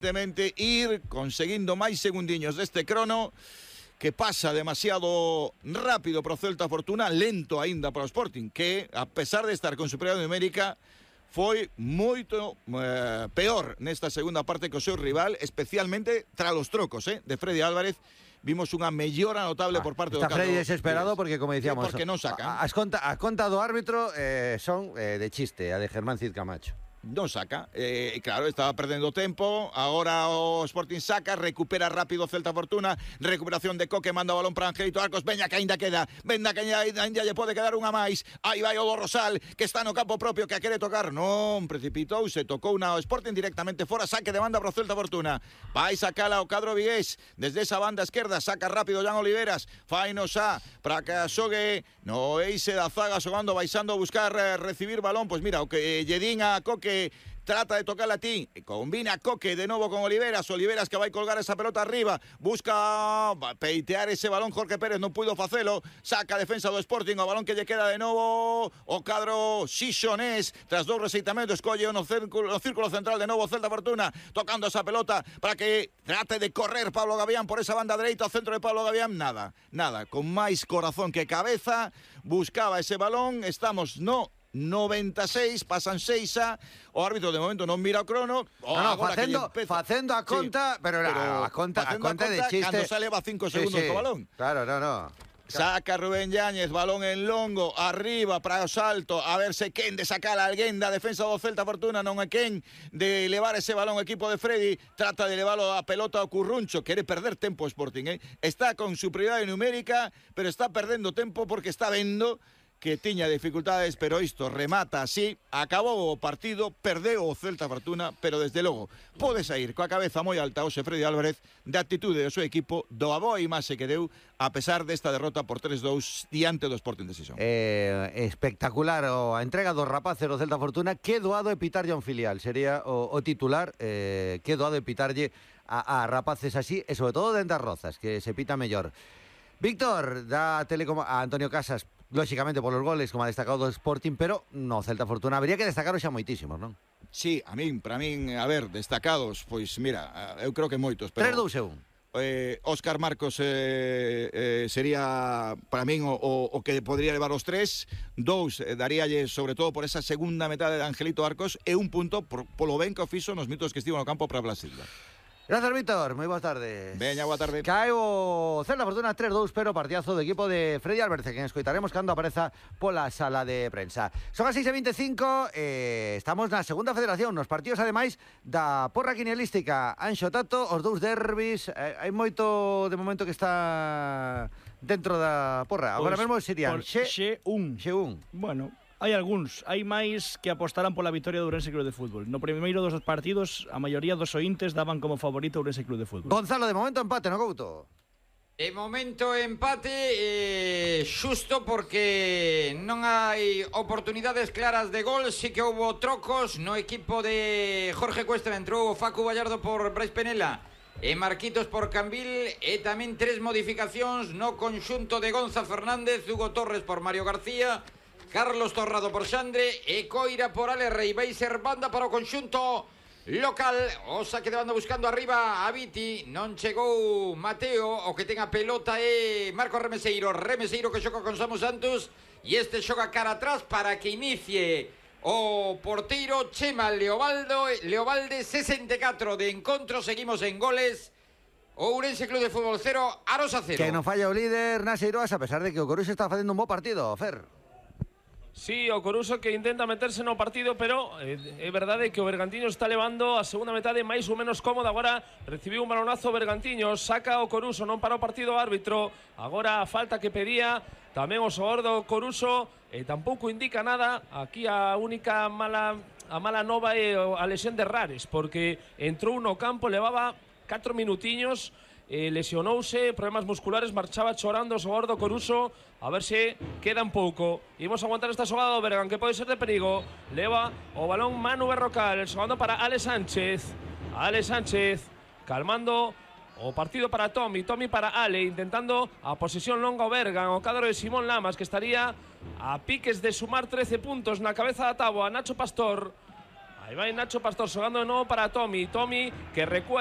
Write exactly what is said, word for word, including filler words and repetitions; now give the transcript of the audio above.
ir conseguindo máis segundiños deste crono que pasa demasiado rápido para o Celta Fortuna, lento aínda para o Sporting, que a pesar de estar con superioridade numérica foi moito eh, peor nesta segunda parte que o seu rival, especialmente tras os trocos eh, de Freddy Álvarez. Vimos unha mellora notable ah, por parte do Está Freddy desesperado porque, como dicíamos, sí, porque non sacan. As conta, a conta do árbitro eh, son eh, de chiste, a de Germán Cid Camacho. Non saca, eh, claro, estaba perdendo tempo. Agora o Sporting saca, recupera rápido Celta Fortuna, recuperación de Coque, manda o balón para Angelito Arcos. Veña que ainda queda, veña que ainda lle pode quedar unha máis. Aí vai o do Rosal, que está no campo propio, que a quere tocar. Non, precipitou, se tocou na o Sporting directamente fora, saque de banda para o Celta Fortuna. Vai sacala o cadro vigués, desde esa banda esquerda, saca rápido Jan Oliveras, fainos a, para que xogue no eixe da zaga, xogando, baixando a buscar eh, recibir balón. Pois mira, o que lle din a Coque, trata de tocar a ti, combina Coque de novo con Oliveras, Oliveras que vai colgar esa pelota arriba, busca peitear ese balón, Jorge Pérez non puido facelo, saca a defensa do Sporting, o balón que lle queda de novo o cadro xixonés, tras dous receitamentos, colle no círculo, no círculo central de novo Celta Fortuna, tocando esa pelota para que trate de correr Pablo Gavián por esa banda dereita, ao centro de Pablo Gavián, nada, nada, con máis corazón que cabeza, buscaba ese balón. Estamos no noventa e seis, pasan seis a, o árbitro de momento non mira o crono. O no, no, facendo, facendo a conta, sí, pero, pero a conta, a conta, a conta de chiste. Cando sale va cinco segundos sí, sí. co balón. Claro, no, no. Saca Rubén Yáñez, balón en longo, arriba para o salto, a ver se quen de sacar a alguén da defensa do Celta Fortuna, non é quen de levar ese balón o equipo de Freddy, trata de levarlo a pelota ao Curruncho, quere perder tempo o Sporting, eh? Está con superioridade numérica, pero está perdendo tempo porque está vendo que tiña dificultades, pero isto remata así, acabou o partido, perdeu o Celta Fortuna, pero desde logo pode sair coa cabeza moi alta hoxe Freddy Álvarez de actitude do seu equipo, do aboa imaxe que deu a pesar desta derrota por tres dous diante do Sporting de Sison. Eh, espectacular o a entrega dos rapaces do Celta Fortuna, que doado é pitarlle a un filial, sería o, o titular, eh, que doado é pitarlle a, a rapaces así, e sobre todo dende as Rozas, que se pita mellor. Víctor, da Telecom a Antonio Casas, lóxicamente por los goles, como ha destacado do Sporting, pero no Celta Fortuna habría que destacar xa moitísimos, non? Sí, a min, para min, a ver, destacados, pois mira, eu creo que moitos, pero tres dous e un. Eh, Óscar Marcos eh, eh, sería para min o, o, o que podría levar os tres. Dous eh, daríalle sobre todo por esa segunda metade de Angelito Arcos, e un punto por, polo ben que o fixo nos minutos que estivo no campo para Blas Silva. Gracias, Víctor. Moi boas tardes. Veña, boa tarde. Cae o Celta Fortuna tres dous, pero partidazo do equipo de Freddy Álvarez, que escoitaremos cando apareza pola sala de prensa. Son as seis e veinticinco, eh, estamos na segunda federación, nos partidos ademais da porra quinielística. Anxo Tato, os dous derbis, eh, hai moito de momento que está dentro da porra. Agora pues, mesmo serían xe un. xe un. Bueno, hai algúns, hai máis que apostarán pola vitoria do Ourense Club de Fútbol. No primeiro dos partidos, a maioría dos ointes daban como favorito o Ourense Club de Fútbol. Gonzalo, de momento empate, no, Couto? De momento empate, eh, xusto porque non hai oportunidades claras de gol. Sí que houbo trocos no equipo de Jorge Cuesta. Entrou o Facu Vallardo por Brais Penela e Marquitos por Cambil, e tamén tres modificacións no conxunto de Gonza Fernández, Hugo Torres por Mario García, Carlos Torrado por Xandre e Coira por Ale Rei. Vai ser banda para o conxunto local. O saque de banda buscando arriba a Viti. Non chegou Mateo. O que ten a pelota é Marco Remeseiro. Remeseiro que xoga con Samu Santos, e este xoga cara atrás para que inicie o porteiro Chema Leobaldo. Leobalde, sesenta e catro de encontro. Seguimos en goles. Ourense Club de Fútbol cero, Arosa cero. Que non falla o líder Naseiroas, a pesar de que o Coruxo está facendo un bo partido, Fer. Sí, o Coruso que intenta meterse no partido, pero é eh, verdade que o Bergantiños está levando a segunda metade máis ou menos cómoda. Agora recibiu un balonazo Bergantiños, saca o Coruso, non para o partido o árbitro. Agora a falta que pedía tamén o xogador do Coruso, e tampouco indica nada. Aquí a única mala a mala nova é a lesión de Rares, porque entrou no campo, levaba catro minutiños, eh, lesionouse, problemas musculares, marchaba chorando o xogador do Coruso. A ver se queda un pouco. Imos aguantar esta xogada do Bergan, que pode ser de perigo. Leva o balón Manu Berrocal, xogando para Ale Sánchez. Ale Sánchez calmando o partido para Tommy, Tommy para Ale, intentando a posesión longa o Bergan, o cadro de Simón Lamas, que estaría a piques de sumar trece puntos na cabeza da táboa. Nacho Pastor, Aí vai Nacho Pastor xogando de novo para Tommy. Tommy que recúa